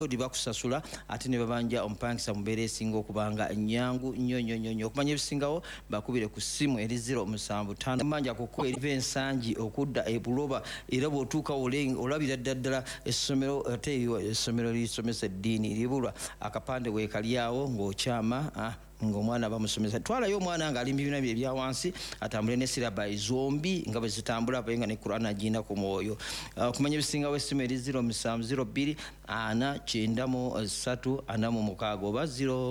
bakusasula ate ne babanja omupangisa mubeera esinga okubanga nyangu nnyo okumanya ebisingawo bakubire ku ssimu eri 075 manja kuko eriva ensangi okudda ebuloba era bw'otuuka olabira ddala essomero ate essomero lisomesa eddiini libulwa akapande weekali awo ng'okyama ng'omwana bamusomesa twalayo omwana ng'ali mu bibiina bye ebya wansi atambule ne sirabayi zombi nga bwe zitambula abaye nga ne Qur'an agina ku mwoyo okumanya ebisingawo essimu eri 0702 493 46 oba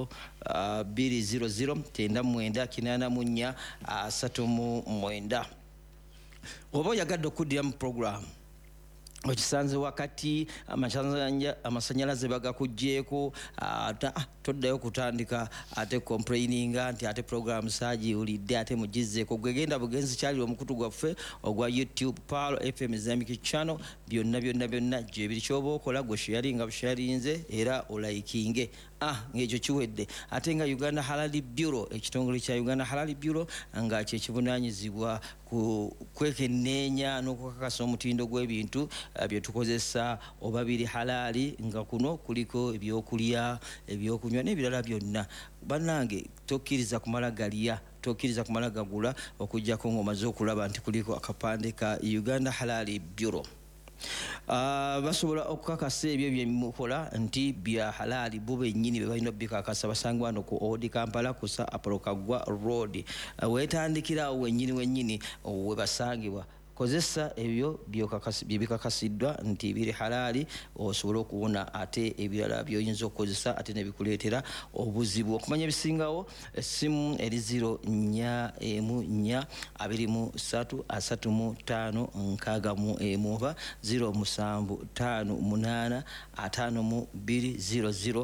0200 99 34 oba oyagadde okuddira mu program okisanze wakati amasanyalaze bagakugjeeko toddayo kutandika ate complaininga nti ate program sagiwulidde ate mugizzeeko gwegenda bugenzi kyalira omukutu gwaffe ogwa YouTube Palo FM Islamic Channel byonna gyebiri kyoba okola gwe sharinga busharinze era olaikinge ng'ekyo kiwedde ate nga Uganda Halal Bureau ekitongole kya Uganda Halal Bureau nga kyekivunaanyizibwa ku kwekenneenya n'okukakasa omutindo gw'ebintu bye tukozesa oba biri halali nga kuno kuliko ebyokulya ebyokunywa n'ebirala byonna bannange tokkiriza kumala galya tokkiriza kumala gagula okujjako ng'omaze okulaba nti kuliko akapande ka Uganda Halal Bureau basobola okukakasa ebyo byemukola nti bya halali bo bennyini be balina obbikakasa basangwa wano ku Old Kampala kusa Apollo Kagwa Road weetandikirawo wennyini we basangibwa kozesa ebyo byebikakasiddwa nti biri halali osobola okuwona ate ebirala by'oyinza okukozesa ate ne bikuleetera obuzibu okumanya ebisingawo essimu eri 0412335 oba 07585200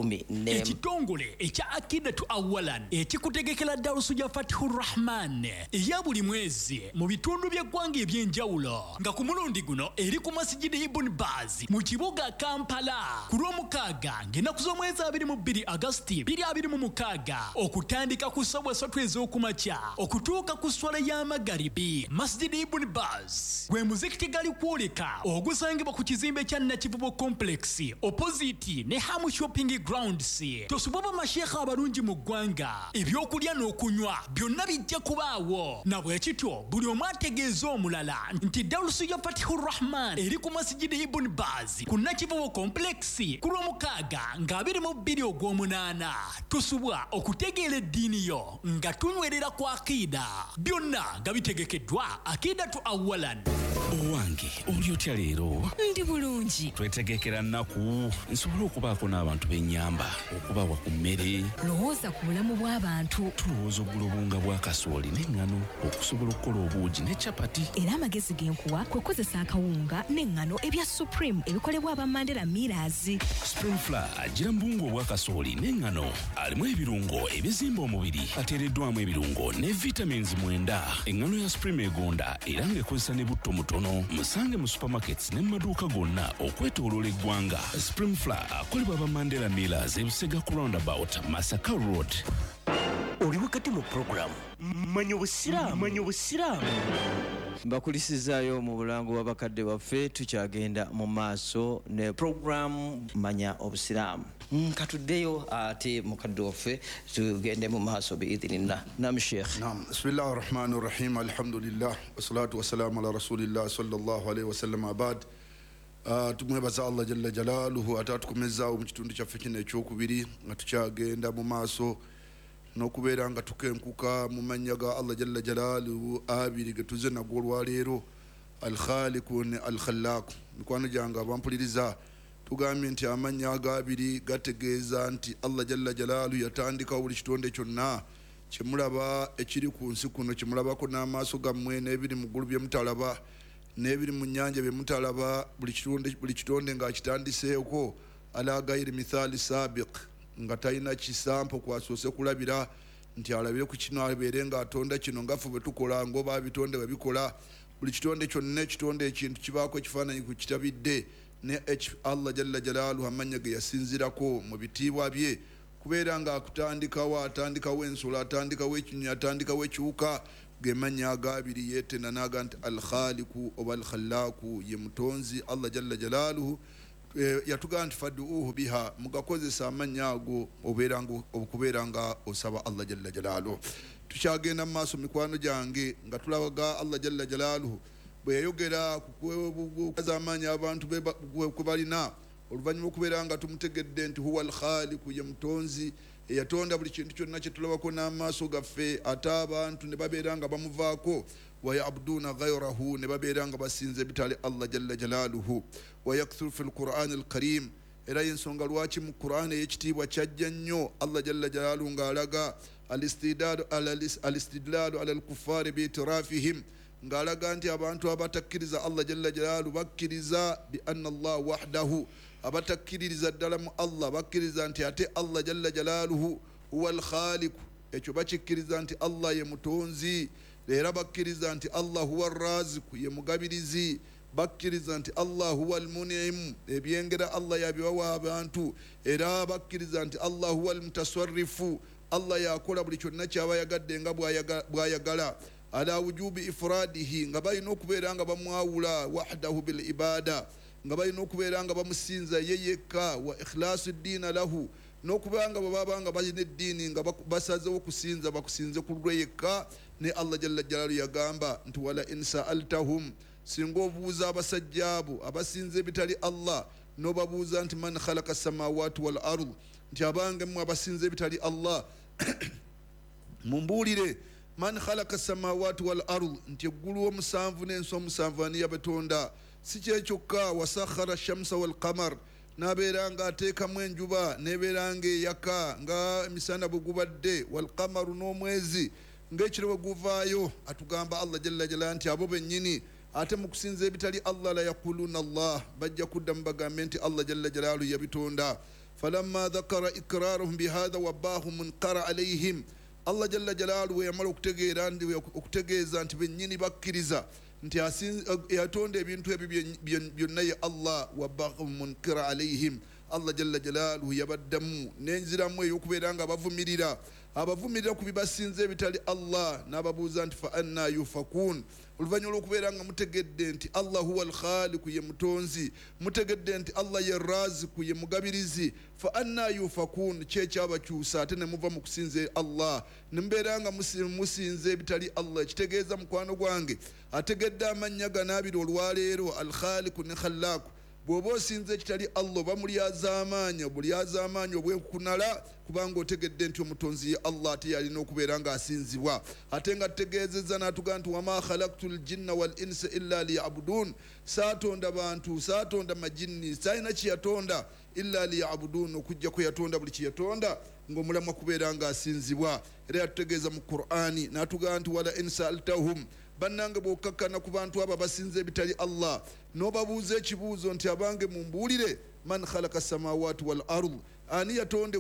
ekitongole ekya Akidatu Awalan ekikutegekera Darusuja Fatihur Rahman eya buli mwezi mu bitundu by'eggwanga ebyenjawulo nga ku mulundi guno eri ku Masjidi Ibn Baz mu kibuga Kampala ku Lwomukaaga ng'ennaku z'omwezi 22 Agosti 2026 okutandika ku ssaawa 3 ez'okumakya okutuuka ku swala y'amagaribi. Masjidi Ibn Baz gwe muzikiti gali kwoleka ogusangibwa ku kizimbe kya Nakivubo Complex opposite ne Hamu Shopping Grounds. Tosoboba mashekha abalungi mu ggwanga ebyokulya n'okunywa byonna bijja kubaawo na bwe kityo buli omu ategeeza omulala nti Darusuja Fatihur Rahman eri ku Masjidi Ibn Baz ku Nakivubo Complex ku Lwomukaaga nga 22 Ogw'omunaana. Tusubwa okutegeera eddiini yo nga tunywerera ku akida byonna nga bitegekeddwa Akidatu Awalan. Owange oli otya leero? Ndi bulungi. Twetegekera nnaku nsobola okubaako n'abantu b'ennyamba okubawa ku mmere. Lowooza ku bulamu bw'abantu. Tulowooza oggula obunga bwa kasooli n'eŋŋano okusobola okukola obuugi ne capati. Era amagezi genkuwa kwe kukozesa akawunga n'eŋŋano ebya Supreme ebikolebwa aba Mandela Millers. Supreme Flour agira mu buwunga obwa kasooli n'eŋŋano alimu ebirungo ebizimba omubiri ateereddwamu ebirungo ne vitamins 9. Eŋŋano ya Supreme egonda era ng'ekozesa ne butto mutono. Musange mu supermarkets ne mu maduuka gonna okwetooloola eggwanga. Supreme Flour akolebwa aba Mandela Millers ebusega ku roundabout Masaka Road. Oli wakati mu program Manya Obusiraamu. Mbakulisizaayo mu bulango bw'abakadde baffe tukyagenda mu maaso ne program Manya Obusiraamu. Katuddeyo ate mukadde waffe tugende mu maaso biidhinillah. Naam Sheikh. Naam. Bismillahir Rahmanir Rahim. Alhamdulillah wassalatu wassalamu ala rasulillah sallallahu alayhi wa sallam. Abad tumwebaza Allah jalla jalaluhu atatukomezaawo mu kitundu kyaffe kino ekyokubiri nga tukyagenda mu maaso n'okubeera nga tukenkuka mu mannya ga Allah jalla jalaluhu abiri ge tuze nago olwaleero al-Khaliqu ne al-Khallaqu. Mikwano gyange abampuliriza tugambye nti amannya agabiri gategeeza nti Allah jalla jalaluhu yatandikawo buli kitonde kyonna kyemulaba ekiri ku nsi kuno kyemulabako n'amaaso gammwe n'ebiri mu ggulu bye mutalaba n'ebiri mu nnyanja bye mutalaba buli kitonde ng'akitandiseeko ala gayiri mithali sabiq nga talina kisampo kwasoose kulabira nti alabire ku kino abeere ng'atonda kino ngaffe bwe tukola ng'oba bitonde bwe bikola buli kitonde kyonna ekitonde ekintu kibaako ekifaananyi ku kitabidde ne Allah jalla jalaaluhu amannya ge yasinzirako mu bitiibwa bye kubeera ng'atandikawo ensolo atandikawo ekinyonyi atandikawo ekiwuka ge mannya agabiri yeetena n'aga nti al-Khaliqu oba al-Khallaqu ye mutonzi Allah jalla jalaaluhu yatugamba nti fadduuhu biha mugakozesa amannya ago okubeera nga osaba Allah jalla jalaaluhu. Tukyagenda mu maaso mikwano gyange nga tulabaga Allah jalla jalaaluhu bwe yayogera kukaza amaanyi abantu kwe balina oluvannyuma okubeera nga tumutegedde nti huwa alkhaliku ye mutonzi eyatonda buli kintu kyonna kye tulabako n'amaaso gaffe ate abantu ne babeera nga bamuvaako wayabuduuna gayrahu ne babeera nga basinze bitali Allah jalla jalaaluhu wayakthiru fi lqur'ani alkarim era y'ensonga lwaki mu qur'ani ey'ekitiibwa kyajja nnyo Allah jalla jalaaluhu ng'alaga alistidlaalu ala alkuffari biitirafihim ng'alaga nti abantu abatakkiriza Allah jalla jalaaluhu bakkiriza bi anna Allah wahdahu abatakkiririza ddala mu Allah bakkiriza nti ate Allah jalla jalaaluhu huwa alkhaliku ekyo bakikkiriza nti Allah ye mutonzi era bakkiriza nti Allah huwa arraziku ye mugabirizi bakkiriza nti Allah huwa almunimu ebyengera Allah yabiwawa abantu era bakkiriza nti Allah huwa almutasarrifu Allah yakola buli kyonna kyaba yagadde nga bwayagala ala wujubi ifradihi nga balina okubeera nga bamwawula wahdahu bil ibada nga balina okubeera nga bamusinza ye yekka wa ikhlasu ddiina lahu n'okubeera nga bwebaba nga balina eddiini nga basazewo okusinza bakusinze ku lwe yekka ne Allah jalla jalaalu yagamba nti wala in sa'altahum singa obuuza abasajja abo abasinze bitali Allah n'obabuuza nti man khalaqa samawati wal ard nti abange mmwe abasinze bitali Allah mumbuulire man khalaqa samawati wal ard nti eggulu omusanvu n'ensi omusanvu ani yabatonda si kyekyokka wasakhara shamsa wal qamar n'abeera nga ateekamu enjuba n'ebeera nga eyaka nga emisana bwe gubadde wal qamaru n'omwezi ng'ekiro bwe guvaayo atugamba Allah jalla jalaaluhu nti abo bennyini ate mu kusinza ebitali Allah la yaquluna Allah bajja kuddamu bagambe nti Allah jalla jalaaluhu yabitonda falamma dhakara ikrarahum bihadha wabahu munkara alayhim Allah jalla jalaaluhu yamala okutegeeza nti bennyini bakkiriza nti yatonda ebintu ebyo byonna ye Allah wabahu munkara alayhim Allah jalla jalaaluhu yabaddamu n'enziramu ey'okubeera nga abavumirira ku bibasinze ebitali Allah n'ababuuza nti fa anna yufakun oluvannyuma lw'okubeera nga mutegedde nti Allah huwa alkhaliku ye mutonzi mutegedde nti Allah ye raziku ye mugabirizi fa anna yufakun kyekyabakyusa ate ne muva mu kusinza Allah ne mubeera nga musinze ebitali Allah ekitegeeza mukwano gwange ategedde amannya gano abiri olwaleero alkhaliku ne khallaaku bw'oba osinze ekitali Allah bamulyazaamaanyi obwekukunala kubanga otegedde nti omutonzi ye Allah ate yalina okubeera ng'asinzibwa ate nga tutegeezezza n'atugamba nti wama khalaqtu ljinna wal insa illa liyabudun saatonda bantu saatonda majinni saalina kiyatonda illa liyabudun okujja kwe yatonda buli kiyatonda ng'omulamwa kubeera ng'asinzibwa era yatutegeeza mu Qur'ani n'atugamba nti wala in sa'altahum bannange bw'okkakkana ku bantu abo basinze ebitali Allah n'obabuuza ekibuuzo nti abange mumbuulire man khalaqa samawati wal ard ani yatonda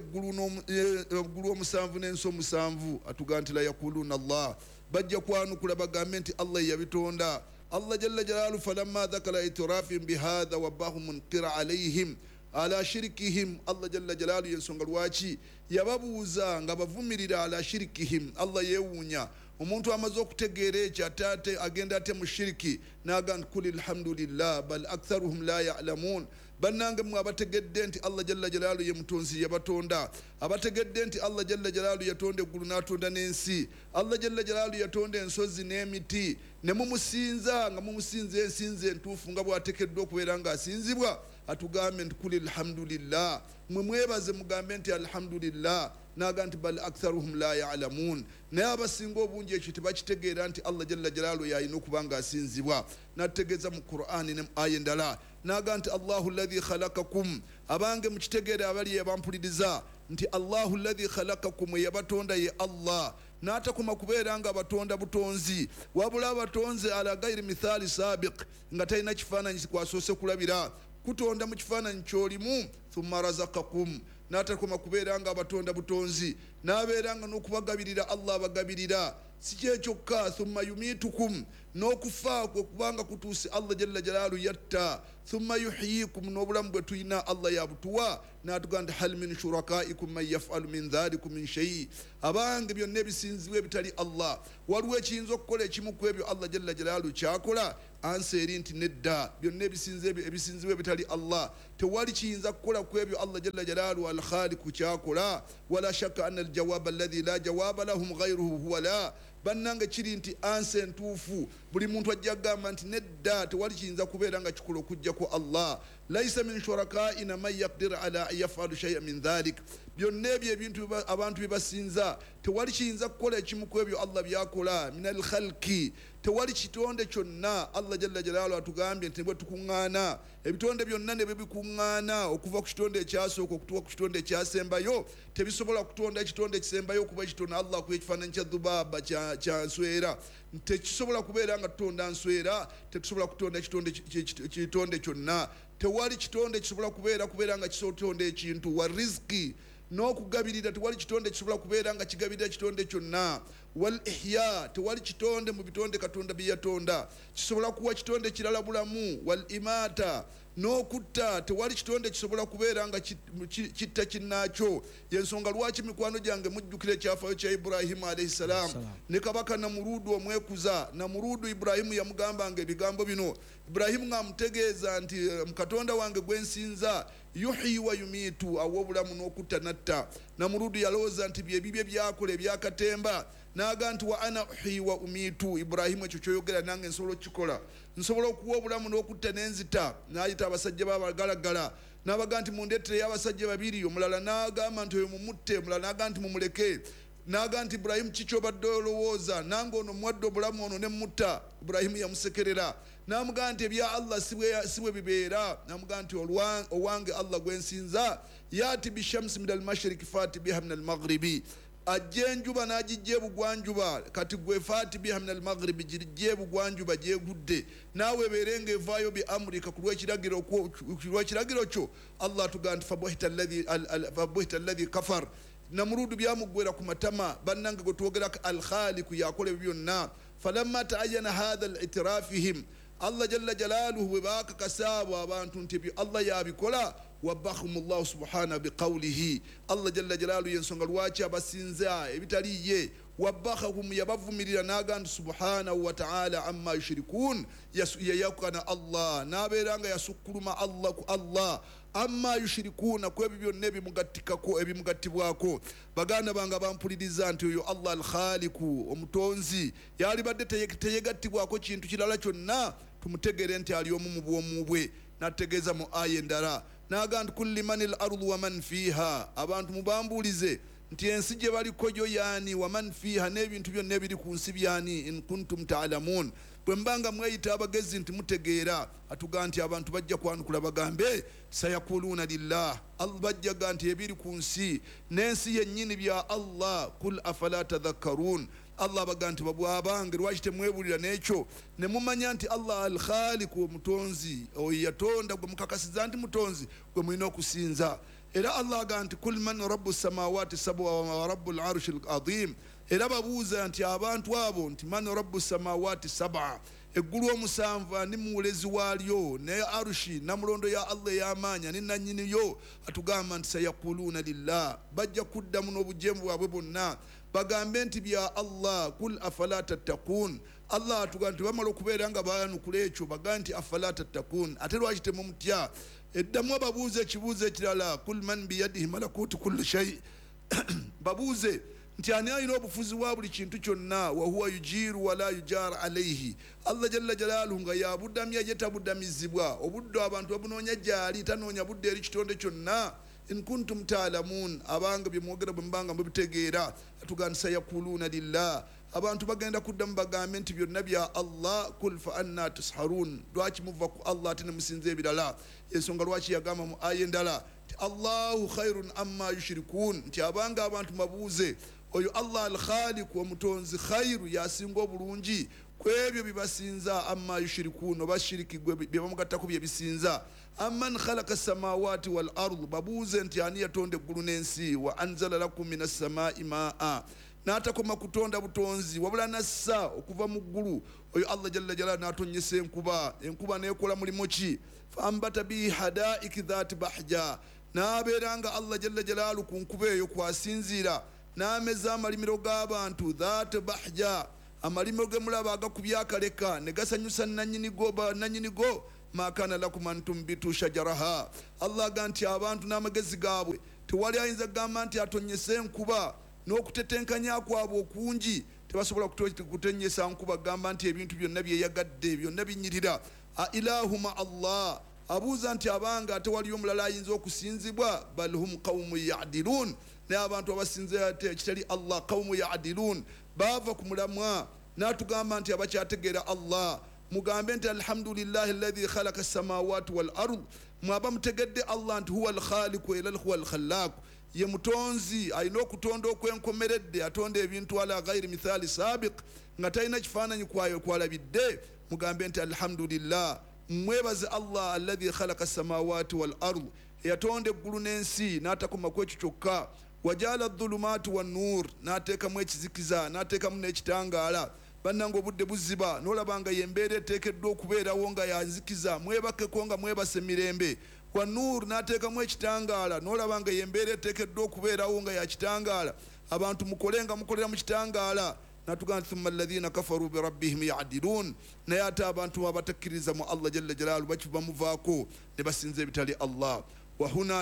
eggulu omusanvu n'ensi omusanvu atugamba nti la yaquluna Allah bajja kwanukula bagambe nti Allah yabitonda Allah jalla jalaaluhu falamma dhakara itirafihim bihadha wabahu munkira alayhim ala shirikihim Allah jalla jalaaluhu yensonga lwaki yababuuza nga bavumirira ala shirikihim Allah yeewuunya omuntu amaze okutegeera ekyo ate agenda ate mu shiriki n'agamba kuli alhamdulillah bal aktharuhum la ya'lamun bannange mmwe abategedde nti Allah jalla jalaaluhu ye mutonzi yabatonda abategedde nti Allah jalla jalaaluhu yatonda eggulu n'atonda n'ensi Allah jalla jalaaluhu yatonda ensozi n'emiti ne mumusinza nga mumusinza ensinza entuufu nga bw'ateekeddwa okubeera ng'asinzibwa atugambe nti kuli alhamdulillah mwe mwebaze mugambe nti alhamdulillah naga nti bal aktharuhum la ya'lamun naye abasinga obungi ekyo tebakitegeera nti Allah jalla jalaaluhu yalina okuba ng'asinzibwa n'ategeeza mu Qur'ani ne aya endala naga nti Allahu alladhi khalaqakum abange mukitegeere abali yabampuliriza nti Allahu alladhi khalaqakum yabatonda ye Allah n'atakoma kubeera nga batonda butonzi wabula abatonze ala gairi mithali sabiq nga talina kifaananyi kwasoose kulabira kutonda mu kifaananyi ky'olimu thumma razaqakum n'atakoma kubeera nga abatonda butonzi n'abeera nga n'okubagabirira Allah abagabirira si kyekyoka thumma yumitukum n'okufa kwe kubanga kutuuse Allah jalla jalaalu yatta thumma yuhyikum n'obulamu bwe tulina Allah yabutuwa n'atuga nti hal min shurakaikum man yafalu min dhalikum min shay abange byonna ebisinzibwa ebitali Allah waliwo ekiyinza okukola ekimu ku ebyo Allah jalla jalaalu kyakola anseeri nti nedda byonna ebisinzibwa ebitali Allah tewali kiyinza kukola ku ebyo Allah jalla jalaalu alkhaliku kyakola wala shakka anna aljawaba alladhi la jawaba lahum ghayruhu huwa la bannange kiri nti anse entuufu buli muntu ajja kugamba nti nedda tewali kiyinza kubeera nga kikola okujjako Allah laisa min shurakaina man yaqdir ala an yafalu shay'an min dhalik byonna ebyo ebintu abantu bibasinza tewali kiyinza kukola ekimu ku ebyo Allah byakola min alkhalqi tewali kitonde kyonna Allah jalla jalaalu atugambye nti bwe tukuŋŋaana ebitonde byonna ne bikuŋŋaana okuva ku kitonde ekyasooka okutuuka ku kitonde ekyasembayo tebisobola kutonda ekitonde ekisembayo kuba ekitona Allah kuba ekifaananyi kya dhubaaba kya nswera tekisobola kubeera nga tutonda nswera tetusobola kutonda kitonde kyonna tewali kitonde kisobola kubeera nga kisotonda ekintu wa riziki n'okugabirira tewali kitonde kisobola kubeera nga kigabirira kitonde kyonna wal ihya tewali kitonde mu bitonde Katonda bye yatonda kisobola kuwa kitonde kirala bulamu wal imata n'okutta tewali kitonde kisobola kubeera nga kitta kinnaakyo yensonga lwaki mikwano gyange mujjukire ekyafaayo kya Ibrahimu alayhi salaam ne kabaka Namurudu omwekuza Namurudu Ibrahimu yamugambanga ebigambo bino Ibrahimu ng'amutegeeza nti Katonda wange gwe nsinza yuhyi wa yumitu aw'obulamu n'okutta natta Namurudu yalowooza nti byebibye byakola ebyakatemba naga nti wa ana uhyi wa umitu Ibrahimu ekyo kyoyogera nange nsobola okukikola nsobola okuwa obulamu n'okutta n'enzita n'ayita abasajja b'abagalagala n'abaga nti mundeetereyo abasajja babiri omulala n'agamba nti oyo mumutte omulala n'aga nti mumuleke n'aga nti Ibrahimu kiki obadde olowooza nange ono muwadde obulamu ono ne mutta Ibrahimu yamusekerera n'amugaa nti ebya Allah si bwe bibeera n'amugaa nti owange Allah gwe nsinza yaati bishamsi min almashriqi faati biha min almaghribi ajja enjuba n'agijja ebugwanjuba kati gwe faati biha min almaghribi girigye ebugwanjuba gyegudde naawe ebeere ng'evaayo bi amurika ku lw'ekiragiro kyo Allah atugaa nti fabuhita alladhi kafar Namurudu byamugwera ku matama bannange gwe twogerako alkhaliku yakola ebyo byonna falamma ta'ayyana hadha al-itirafihim Allah jalla jalaaluhu bwe baakakasaabo abantu nti ebyo Allah yabikola wabbahumullahu subhanahu biqawlihi Allah jalla jalaaluhu yensonga lwaki abasinza ebitali ye wabbahahum yabavumirira n'aga nti subhanahu wa ta'ala amma yushrikun yayakana Allah n'abeera nga yasukkuluma Allah ku Allah amma yushirikuna ku ebyo byonna ebimugattibwako baganda bange bampuliriza nti oyo Allah alkhaliku omutonzi yali badde teyegattibwako kintu kirala kyonna tumutegere nti ali omu mu bwomu bwe nategeeza mu aya endala n'aga nti kulli manil ardu wa man fiha abantu mubambuulize nti ensi gye baliko gyo yaani wa man fiha n'ebintu byonna ebiri ku nsi byani in kuntum ta'lamun bwe mbanga mweyita abagezi nti mutegeera atuga nti abantu bajja kwanukula bagambe sayakuluuna lillah bajjaga nti ebiri ku nsi n'ensi yennyini bya Allah kul afala tadhakkarun Allah baga nti babwabange lwaki temwebulira n'ekyo ne mumanya nti Allah alkhaliku omutonzi oyo yatonda gwe mukakasiza nti mutonzi gwe mulina okusinza era Allah aga nti kul man rabbu samawati sabwa wa rabbul arshil azim era babuuza nti abantu abo nti man rabbu samawati sab'a eggulu omusanvu ani muwulezi waalyo ne arushi namulondo ya Allah ey'amaanya ne nannyiniyo atugamba nti sayaquluuna lillah bajja kuddamu n'obujeemu bwabwe bwonna bagambe nti bya Allah kul afala tattaqun Allah atugamba nti bamala okubeera nga bayanukula ekyo baga nti afala tattaqun ate lwaki temumutya eddamu ababuuze ekibuuzo ekirala kul man biyadihi malakutu kulli shay babuuze nti ani alina obufuzi bwa buli kintu kyonna wahuwa yujiru wala yujar alayhi Allah jalla jalaaluhu nga yabudamya ye tabudamizibwa obudde abantu babunoonya gyali tanoonya budde eri kitonde kyonna in kuntum ta'lamun abange bye mwogera bwe mbanga mubitegeera atugamba sayaquluuna lillah abantu bagenda kuddamu bagambe nti byonna bya Allah kul fa anna tusharun lwaki muva ku Allah ate ne musinza ebirala ensonga lwaki yagamba mu aya endala nti Allahu khairun amma yushrikun nti abanga abantu mabuuze oyo Allah alkhaliku omutonzi khairu yasinga obulungi kwebyo bibasinza amma yushrikun obashiriki bye bamugattako bye bisinza amman khalaqa samawati wal ard babuuze nti ani yatonda eggulu n'ensi wa anzala lakum minas samai maa n'atakoma kutonda butonzi wabula nassa okuva mu ggulu oyo Allah jalla jalaaluhu n'atonyesa enkuba neekola mulimu ki fambata bihi hadaiki dhati bahja n'abeeranga Allah jalla jalaaluhu ku nkuba eyo kwasinziira n'ameza amalimiro g'abantu dhati bahja amalimiro ge mulaba agakubya akaleka ne gasanyusa nanyinigo makana lakum an tumbitu shajaraha Allah aganti abantu n'amagezi gaabwe tewali ayinza kugamba nti atonyesa enkuba n'okutetenkanya kwabwe okungi tebasobola kutenyesa nkuba kugamba nti ebintu byonna byeyagadde byonna binyirira ilahuma Allah abuuza nti abanga tewali omulala ayinza okusinzibwa bal hum qaumu ya'dilun naye abantu abasinza kitali Allah qaumu ya'dilun bava ku mulamwa n'atugamba nti abakyategeera Allah mugambe nti alhamdulillahi alladhi khalaqa as-samawati wal ard mwaba mutegedde Allah nti huwa al-khaliqu ila huwa al-khallaq ye mutonzi alina okutonda okwenkomeredde atonda ebintu ala ghairi mithali sabiq nga talina kifaananyi kwayo kwalabidde mugambe nti alhamdulillah mwebaze Allah alladhi khalaqa as-samawati wal ard yatonda eggulu n'ensi n'atakoma ku ekyo kyokka wajala adh-dhulumati wan-nur n'ateekamu ekizikiza n'ateekamu n'ekitangaala bannanga obudde buziba n'olabanga yembeera eteekeddwa okubeerawo nga yanzikiza mwebakeko nga mwebase mirembe wa nur n'ateekamu ekitangaala n'olabanga yembeera eteekeddwa okubeerawo nga yakitangaala abantu mukolenga mukolera mu kitangaala natugamba thumma alladhina kafaru birabbihim ya'dilun naye ate abantu abatakkiriza mu Allah jalla jalaaluhu bakiva muvaako ne basinza ebitali Allah وهنا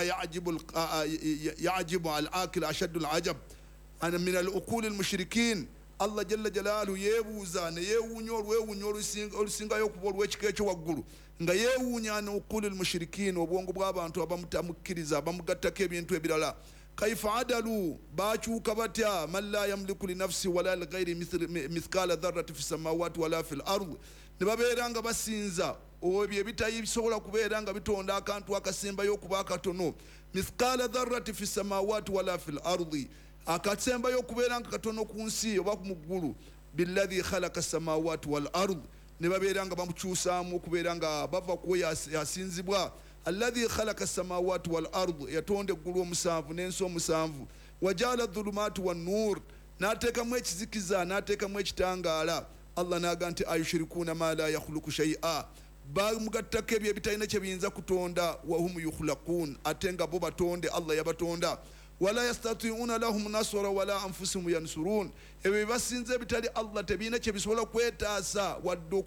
يعجب العاقل أشد العجب أنا من العقول المشركين Allah jalla jalaaluhu yeebuuza ne yeewuunya olusinga y'okuba olw'ekika ekyowaggulu nga yeewuunya ne uqulil mushrikiin obwongo bw'abantu abamutamukkiriza abamugattako ebintu ebirala kaifa adalu baakyuka batya man la yamliku linafsi wala lighairi mithqala dharrati fi samawati wala fi l-ard ne babeera nga basinza ebyo ebitayisobola kubeera nga bitonda akantu akasembayo okuba akatono mithqala dharrati fi samawati wala fi l-ardi akasembayo okubeera nga katono ku nsi oba mu ggulu billadhi khalaqa as-samawati wal ard ne babeera nga bamukyusaamu okubeera nga bava ku yasinzibwa alladhi khalaqa as-samawati wal ard yatonda eggulu omusanvu n'ensi omusanvu wajala adh-dhulumati wan-nur n'ateekamu ekizikiza n'ateekamu ekitangaala Allah n'aga nti ayushirikuuna ma la yakhluqu shay'a bamugattako ebyo ebitalina kye biyinza kutonda wahum yukhlaqun ate nga bo batonde Allah yabatonda wala yastati'una lahum nasra wala anfusuhum yansurun ebyo basinze ebitali Allah tebina kye bisobola kwetaasa wadde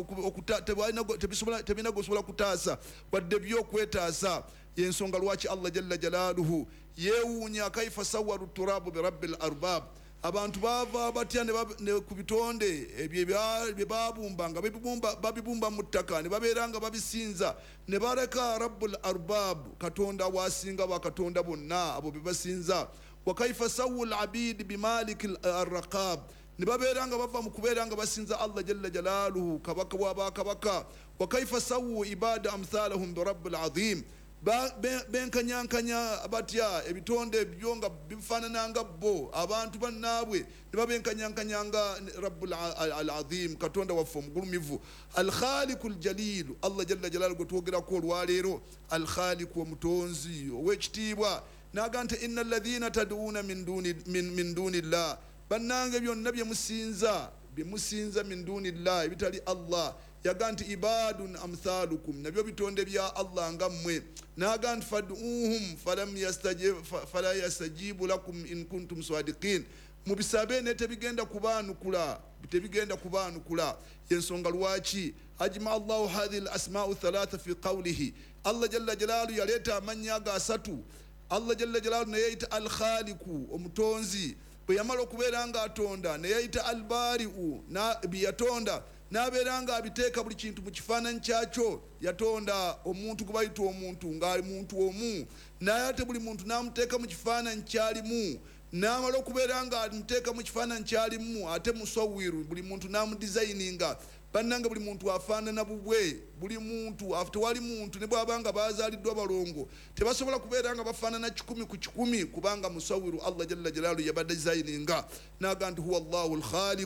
tebina gosobola kutaasa wadde byokwetaasa yensonga lwaki Allah jalla jalaaluhu yeewuunya kaifa sawwaru turabu bi rabbil arbab abantu bava batya ne ku bitonde bye babumba nga babibumba mu ttaka ne babeera nga babisinza ne bareka rabbul arbab katonda wasinga bakatonda bonna abo be basinza wa kaifa sawul abid bimalik arraqab ne babeera nga bava mu kubeera nga basinza Allah jalla jalaaluhu kabaka w'abakabaka wa kaifa sawu ibada amthalahum bi rabbil azim benkanyankanya batya ebitonde byo nga bifaanananga bo abantu bannaabwe ne babenkanyankanyanga rabbul azim katonda waffe omugulumivu alkhaliku aljalilu Allah jalla jalaaluhu gwe twogerako olwaleero alkhaliku omutonzi ow'ekitiibwa n'aga nti inna alladhina tad'uuna min dunillah bannange byonna bye musinza min dunillah ebitali Allah yaga nti ibadun amthalukum nabyo bitonde bya Allah nga mmwe n'aga nti fad'uuhum fala yastajibu lakum in kuntum sadiqin mubisabe ne tebigenda kubaanukula yensonga lwaki ajma Allahu hadhihi al-asma'u thalatha fi qawlihi Allah jalla jalaaluhu yaleeta amannya ga asatu Allah jalla jalaaluhu ne yayita al-khaliqu omutonzi bwe yamala okubeera nga atonda ne yayita al-bari'u biyatonda n'abeera nga abiteeka buli kintu mu kifaananyi kyakyo yatonda omuntu gwe bayita omuntu ng'ali muntu omu naye ate buli muntu n'amuteeka mu kifaananyi kyalimu n'amala okubeera nga amuteeka mu kifaananyi kyalimu ate musawiru buli muntu n'amudizayininga bannanga buli muntu afaanana bubwe buli muntu tewali muntu ne bw'abanga bazaaliddwa balongo tebasobola kubeera nga bafaanana 100 ku 100 kubanga musawiru Allah jalla jalaaluhu yabadizayininga n'aga nti huwa Allahu al-khaliq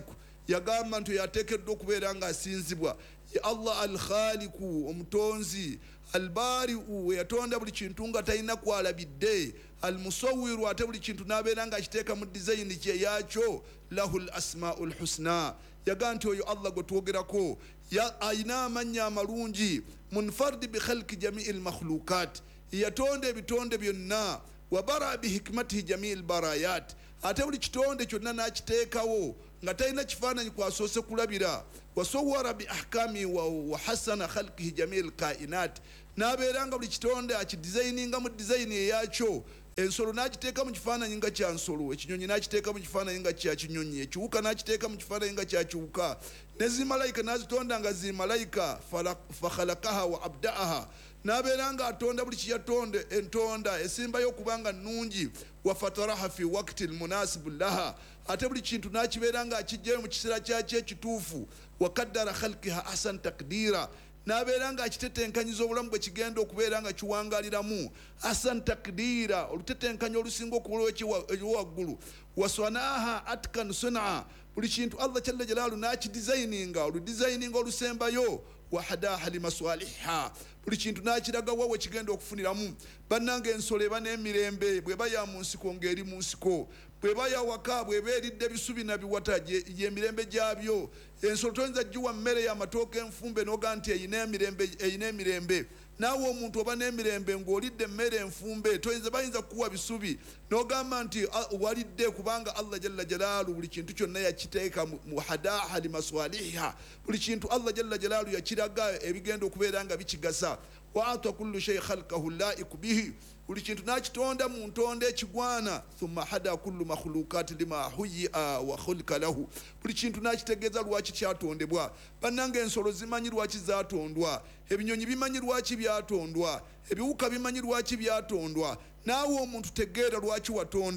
yagamba nti yateekeddwa okubeera nga asinzibwa ye Allah al-khaliku omutonzi, al-bari'u yatonda buli kintu nga talina kwalabidde, al-musawwiru ate buli kintu n'abeera nga akiteeka mu dizayini yakyo, lahul asmaul husna yagamba nti oyo Allah gwe twogerako ayina amannya amalungi, munfardi bi khalqi jami'il makhlukat yatonda ebitonde byonna, wa bara bi hikmatihi jami'il barayat ate buli kitonde kyonna n'akiteekawo nga talina kifaananyi kwasoose kulabira, wasawwara bi ahkami wa hasana khalqihi jami'il kainat n'abeera nga buli kitonde akidizayininga mu dizayini eyakyo, ensolo n'akiteeka mu kifaananyi nga kya nsolo, ekinyonyi n'akiteeka mu kifaananyi nga kya kinyonyi, ekiwuka n'akiteeka mu kifaananyi nga kya kiwuka, ne zimalayika n'azitonda nga zimalayika, fakhalakaha wa abdaaha n'abeera nga atonda buli kiyatonda entonda esimbayo okubanga nnungi, wa fataraha fi waqti almunasibu laha ate buli kintu n'akibeera nga akijjayo mu kiseera kyakyo ekituufu, wa kaddara khalqiha ahsan takdira n'abeera nga akitetenkanyiza obulamu bwe kigenda okubeera nga kiwangaliramu, ahsan takdira olutetenkanya olusinga okuba ekiwaggulu, waswanaha atkan sunaa buli kintu Allah jalla jalaalu n'akidizayininga oludizayininga olusembayo, wahadaha limaswaliha buli kintu n'akiraga wawe kigenda okufuniramu. Bannange ensolo eba n'emirembe bw'eba ya mu nsiko ng'eri mu nsiko, bw'eba ya waka bw'eba eridde bisubi na biwata y'emirembe gyabyo. Ensolo toyinza giwa mmere y'amatooke enfumbe n'oga nti eyina emirembe, naawe omuntu oba n'emirembe ng'olidde emmere enfumbe bayinza kukuwa bisubi n'ogamba nti walidde, kubanga Allah jalla jalaalu buli kintu kyonna yakiteeka mu hadaha limaswaliha buli kintu Allah jalla jalaalu yakiraga ebigenda okubeera nga bikigasa, wa ata kullu shay khalqahu laiku bihi buli kintu n'akitonda mu ntonda ekigwana, thumma hada kullu makhluqati lima huyia wa khulika lahu buli kintu n'akitegeeza lwaki kyatondebwa. Bannange ensolo zimanyi lwaki zatondwa, ebinyonyi bimanyi lwaki byatondwa, ebiwuka bimanyi lwaki byatondwa, naawe omuntu tegeera lwaki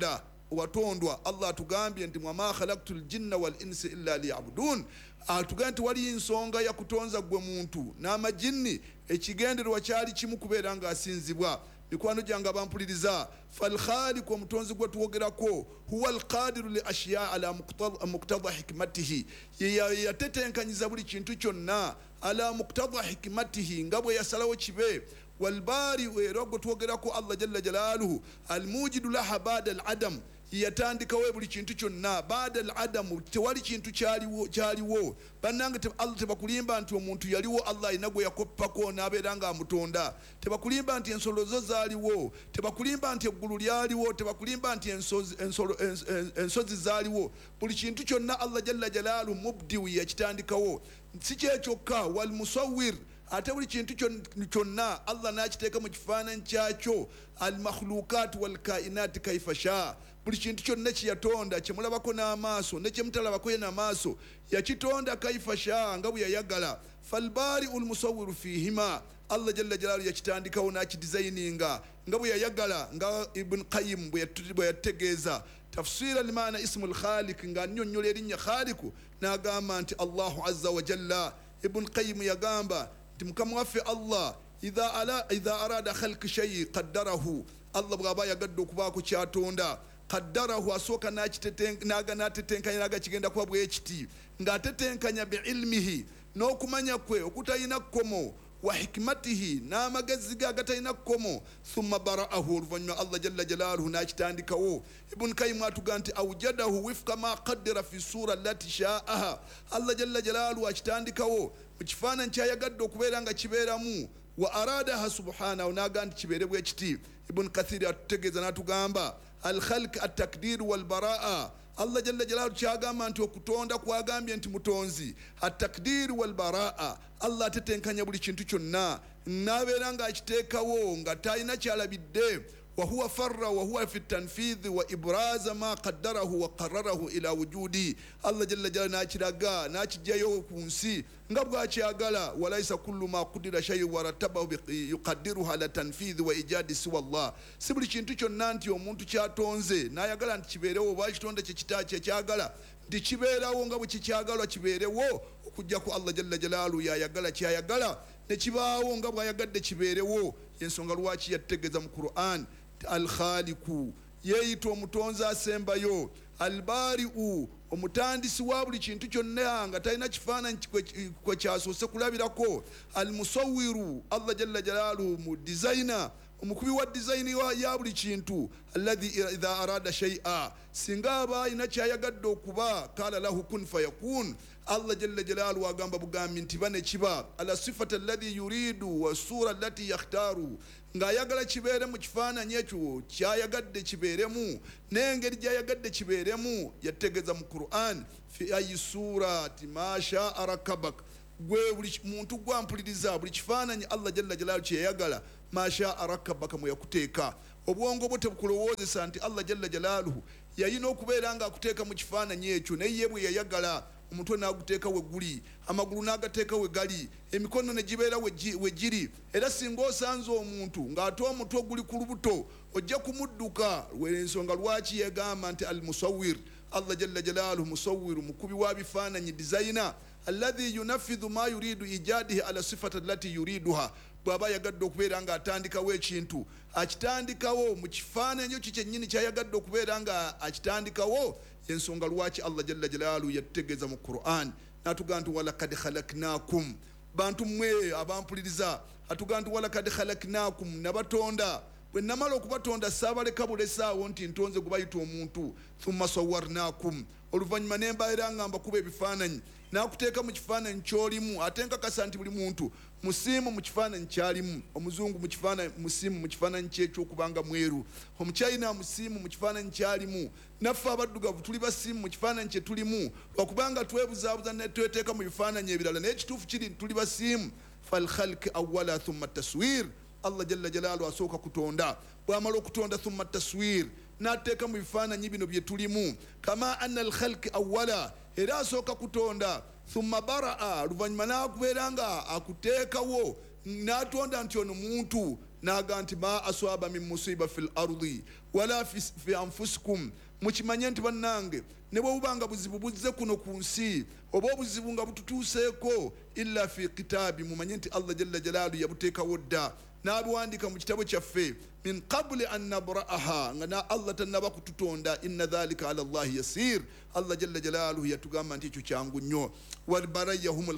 watondwa. Allah atugambye nti wama khalaqtu ljinna wal insi illa liyabudun, atugambye nti wali nsonga yakutonza gwe muntu n'amajinni ekigenderwa kyali kimu kubeera nga asinzibwa. Mikwano gyange abampuliriza, falkhaliku omutonzi gwe tuwogerako huwa alqadiru li ashya ala muqtada hikmatihi yatetenkanyiza buli kintu kyonna ala muqtada hikmatihi nga bwe yasalawo kibe, walbari era gwe tuwogerako Allah jalla jalaaluhu almujidu laha bada aladam yatandikawo buli kintu kyonna bada aladamu tewali kintu kyaliwo. Bannange Allah tebakulimba nti omuntu yaliwo Allah alina gwe yakoppako n'abeera nga amutonda, tebakulimba nti ensolo zo zaaliwo, tebakulimba nti eggulu lyaliwo, tebakulimba nti ensozi zaaliwo. Buli kintu kyonna Allah jalla jalaalu mubdiwi yakitandikawo. Si kyekyokka, wal musawwir ate buli kintu kyonna Allah n'akiteeka mu kifaananyi kyakyo, al makhluqat wal kainat kaifa shaa buli kintu kyonna kyeyatonda kyemulabako n'amaaso ne kyemutalabako ye n'amaaso yakitonda kaifa shaa nga bwe yayagala. Falbari ulmusawwiru fihima Allah jalla jalaalu yakitandikawo n'akidizayininga nga bwe yayagala, nga Ibn Qayyim bwe yategeeza tafsira limaana ismul khaliq nga annyonnyola erinnya khaliku n'agamba nti Allahu azza wa jalla. Ibn Qayyim yagamba nti mukama waffe Allah idha arada khalqi shay qaddarahu, Allah bw'aba yagadde okubaako kyatonda qaddarahu asooka n'atetenkanya naga kigenda kuba bwe kiti, ng'atetenkanya biilmihi n'okumanya kwe okutalina kkomo, wa hikmatihi n'amagezi ge agatalina kkomo, thumma bara'ahu oluvannyuma Allah jalla jalaaluhu n'akitandikawo. Ibn Qayyim atuga nti awjadahu wifqa ma qaddara fi sura allati sha'aha, Allah jalla jalaaluhu akitandikawo mu kifaananyi kyayagadde okubeera nga kibeeramu, wa aradaha subhanahu n'aga nti kibeere bwe kiti. Ibn Kathir atutegeeza n'atugamba alkhalq atakdir walbaraa, Allah jalla jalaalu kyagamba nti okutonda kwagambye nti mutonzi, atakdir walbaraa Allah atetenkanya buli kintu kyonna n'abeera nga akiteekawo nga talina kyalabidde, wahuwa farra wahuwa fi tanfidhi wa ibraza ma qaddarahu wa qarrarahu ila wujudi. Allah jalla jalaalu n'akiraga n'akijjayo ku nsi nga bwakyagala, walaisa kullu ma qudira shay'un warattabahu yuqaddiruhu ala tanfidhi wa ijadi siwa Allah. Si buli kintu kyonna nti omuntu kyatonze n'ayagala nti kibeerewo, oba kitonda kyekyagala nti kibeerawo nga bwe kikyagalwa kibeerewo, okujja ku Allah jalla jalaalu yayagala kyayagala ne kibaawo nga bw'ayagadde kibeerewo. Yensonga lwaki yategeeza mu Qur'an alkhaliku yeeyita omutonzi asembayo, albari'u omutandisi wa buli kintu kyonna nga talina kifaananyi kwe kyasoose kulabirako, almusawwiru Allah jalla jalaaluhu mu designer omukubi wa design ya buli kintu, alladhi idha arada shay'a singa aba alina kyayagadde okuba kala lahu kun fayakun, Allah jalla jalaaluhu agamba bugambi nti bane kiba, ala sifati alladhi yuridu wa sura allati yakhtaru, ng'ayagala kibeere mu kifaananyi ekyo kyayagadde kibeeremu n'engeri gyayagadde kibeeremu. yategeeza mu Qur'an fi ayi surati ma sha'a rakabak, gwe buli muntu gwampuliriza buli kifaananyi Allah jalla jalaaluhu kyeyagala ma sha'a rakabaka mwe yakuteeka. obwongo bwo tebukulowoozesa nti Allah jalla jalaaluhu yayina okubeera nga akuteeka mu kifaananyi ekyo naye ye bwe yayagala omutwe n'aguteeka we guli, amagulu n'agateeka we gali, emikono ne gibeera we giri. era singa osanze omuntu ng'ate omutwe guli ku lubuto ojja kumudduka. ensonga lwaki yagamba nti almusawwir, Allah jalla jalaaluhu musawwiru mukubi wa bifaananyi designer, alladhi yunafidhu ma yuridu ijadihi ala sifati allati yuriduha. bw'aba yagadde okubeera nga atandikawo ekintu akitandikawo mu kifaananyi ekyo kyennyini kyayagadde okubeera nga akitandikawo. ensonga lwaki Allah jalla jalaaluhu yatutegeeza mu Qur'an n'atugamba nti walakad khalaknakum, bantu mmwe abampuliriza, atugamba nti walakad khalaknakum, nabatonda. bwe namala okubatonda saabaleka bulesaawo nti ntonze gwe bayita omuntu, thumma sawwarnakum, oluvannyuma ne mbaera nga mbakuba ebifaananyi n'akuteeka mu kifaananyi ky'olimu. ate nkakasa nti buli muntu musiimu mu kifaananyi ky'alimu, omuzungu musiimu mu kifaananyi ky'ekyokubanga mweru, omuchina musiimu mu kifaananyi ky'alimu, naffe abaddugavu tuli basiimu mu kifaananyi kye tulimu, lwakubanga twebuzaabuza ne tweteeka mu bifaananyi ebirala, naye ekituufu kiri tuli basiimu. falkhalqi awwala thumma taswir, Allah jalla jalaaluhu asooka kutonda, bw'amala okutonda thumma taswir n'ateeka mu bifaananyi bino bye tulimu. kama anna alkhalqi awwala, era asooka kutonda, thumma bara'a, luvannyuma n'akubeera nga akuteekawo n'atonda nti ono muntu, n'aga nti ma aswaba min musiba fil ardi wala fi anfusikum, mukimanye nti bannange ne bwe bubanga buzibu buzze kuno ku nsi oba obuzibu nga bututuuseeko, illa fi kitaabi, mumanye nti Allah jalla jalaaluhu yabuteekawo dda n'abiwandiika mu kitabo kyaffe, min qabli an nabra'aha, nga na Allah tannaba kututonda. inna dhalika ala Allahi yasir, Allah jalla jalaaluhu yatugamba nti ekyo kyangu nnyo. walbaraya hum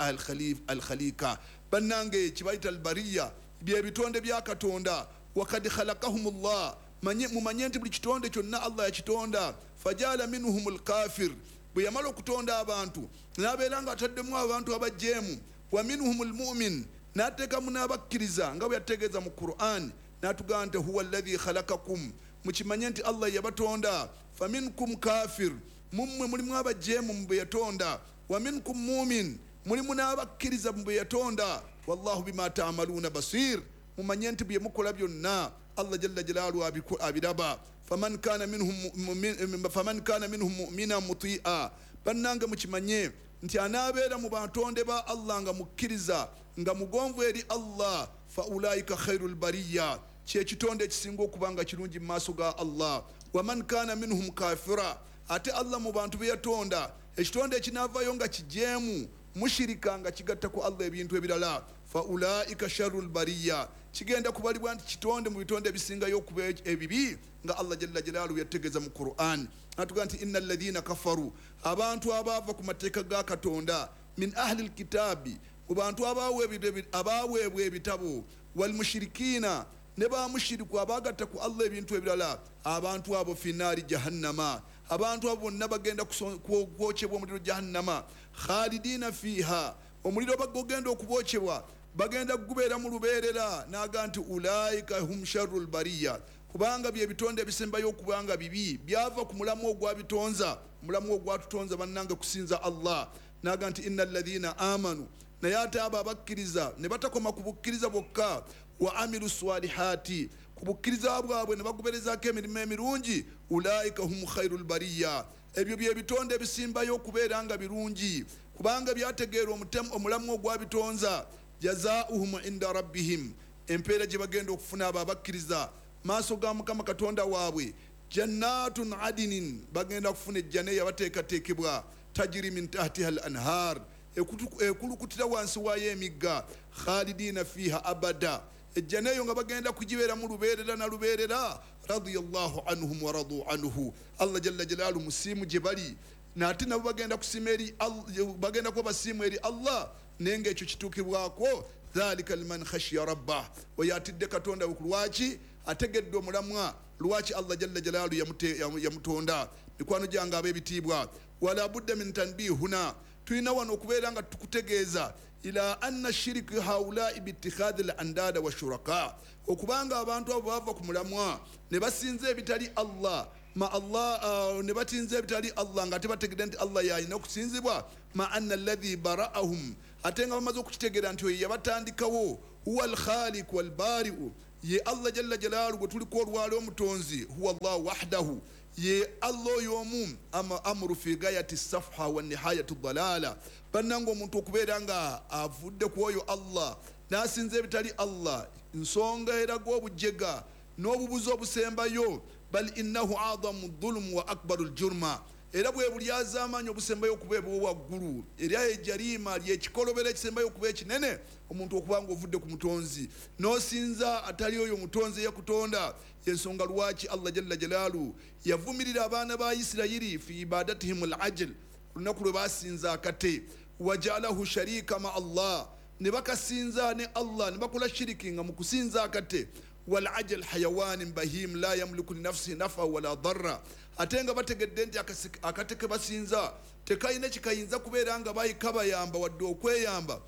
alkhalika, bannange kibayita albariya bye bitonde bya Katonda. wakad khalaqahumullah, mumanye nti buli kitonde kyonna Allah yakitonda. fajala minhum alkafir, bwe yamala okutonda abantu n'abeera nga ataddemu abantu abajeemu. wa minhum almu'min, n'ateekamu n'abakkiriza nga bwe yategeeza mu Qur'an, n'atugamba nti huwa alladhi khalaqakum, mukimanye nti Allah yabatonda. faminkum kafir, mummwe mulimu abajeemu mu bwe yatonda. wa minkum mu'min, mulimu n'abakkiriza mu bwe yatonda. wallahu bima ta'maluuna basir, mumanye nti bye mukola byonna Allah jalla jalaaluhu abiraba. faman kana minhum mu'mina muti'a, bannange mukimanye nti anaabeera mu batonde ba Allah nga mukkiriza nga mugonvu eri Allah, fa ulaika khairul bariya, kyekitonde ekisinga okubanga kirungi mu maaso ga Allah. waman kana minhum kafira, ate Allah mu bantu be yatonda ekitonde ekinaavayo nga kijeemu mushirika nga kigatta ku Allah ebintu ebirala, fa ulaika sharrul bariya, kigenda kubalibwa nti kitonde mu bitonde ebisingayo okuba ebibi nga Allah jalla jalaaluhu yategeeza mu Qur'an. atugamba nti innal ladhina kafaru, abantu abaava ku mateeka ga Katonda, min ahli alkitaabi, mu bantu abaweebwa ebitabo, wal mushirikiina, ne bamushiriku abagatta ku Allah ebintu ebirala, abantu abo fi naari jahannama, abantu abo bonna bagenda kwokyebwa omuliro jahannama, khalidina fiha, omuliro bagogenda okubokyebwa bagenda kugubeera mu lubeerera. n'aga nti ulaika hum sharrul bariya, kubanga bye bitonde ebisembayo okubanga bibi byava ku mulamu ogwabitonza, mulamu ogwatutonza bannange kusinza Allah. n'aga nti innal ladhina amanu, naye ate abo abakkiriza ne batakoma ku bukkiriza bwokka, wa amilu swalihati, ku bukkiriza bwabwe ne bagoberezaako emirimu emirungi, ulaika hum khairul bariya, ebyo bye bitonde ebisimbayo okubeera nga birungi kubanga byategeerwa omulamu ogwabitonza. jazaa'uhum inda rabbihim, empeera gye bagenda okufuna abo abakkiriza maaso ga Mukama Katonda waabwe, jannatun adinin, bagenda kufuna ejjana eyabateekateekebwa, tajiri min tahtiha al anhar, ekulukutira wansi waayo emigga, khalidina fiha abada, ejjaneeyo nga bagenda kugibeera mu lubeerera na lubeerera radiyallahu anhum wa radu anhu Allah jalla jalaalu musiimu gye bali naate nabo bagenda kusiima eri bagenda kuba basiimu eri Allah naye ng'ekyo kituukibwako dhalika liman khashiya rabbah oyatidde katonda lwaki ategedde omulamwa lwaki Allah jalla jalaalu yamutonda mikwano gyange ab'ebitiibwa wala budda min tanbih huna tulina wano okubeera nga tukutegeeza ila anna shiriki haulai biitikhadhi al andada wa shuraka okubanga abantu abo bava ku mulamwa ne basinza ebitali Allah ma Allah ne batinza ebitali Allah nga tebategedde nti Allah yalina okusinzibwa ma anna alladhi bara'ahum ate nga bamaze okukitegeera nti oyo yabatandikawo huwa alkhaliq walbari'u ye Allah jalla jalaalu gwe tuliko olwali omutonzi huwa Allah wahdahu ye Allah y'omu amru fi gayati safha wa nihayati dalala bannanga omuntu okubeera nga avudde ku oyo Allah n'asinza ebitali Allah nsonga eraga obujega n'obubuzi obusembayo bal innahu adamu dhulm wa akbaru ljurma era bwe bulyaza amaanyi obusembayo okuba obwaggulu era ejarima lyekikolobera ekisembayo okuba ekinene omuntu okubanga ovudde ku mutonzi n'osinza atali oyo mutonzi yakutonda yensonga lwaki Allah jalla jalaalu yavumirira abaana ba Isirayiri fi ibadatihim al-ajl lunaku lwe basinza akate wajalahu sharika ma Allah ne bakasinza ne Allah ne bakola shiriki nga mu kusinza akate والعجل حيوان بهيم لا يملك لنفسه نفعا ولا ضرا atenga bategedde nti akateke basinza tekayina kikayinza kubeera nga bayikaba yamba wadde okweyamba